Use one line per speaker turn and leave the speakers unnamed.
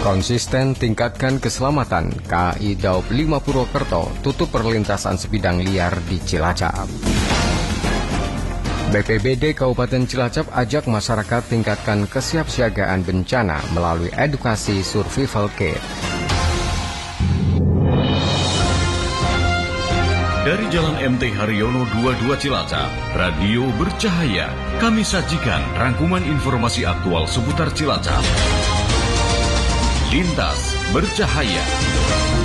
Konsisten tingkatkan keselamatan, KAI Daop 5 Purwokerto tutup perlintasan sebidang liar di Cilacap. BPBD Kabupaten Cilacap ajak masyarakat tingkatkan kesiapsiagaan bencana melalui edukasi survival kit.
Dari Jalan MT Haryono 22 Cilacap, Radio Bercahaya, kami sajikan rangkuman informasi aktual seputar Cilacap. Lintas Bercahaya.